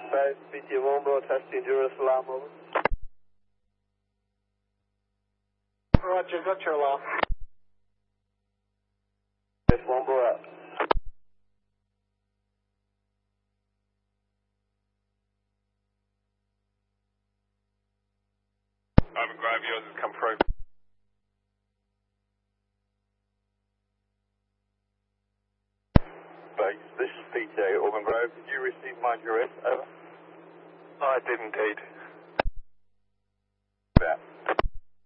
Base, BT Longbow, testing Jerusalem, over. Roger, got your alarm. Base Longbow out. Ivan Grove, yours has come through. Base, this is PTA Auburn Grove. Did you receive my address? Over. I did indeed.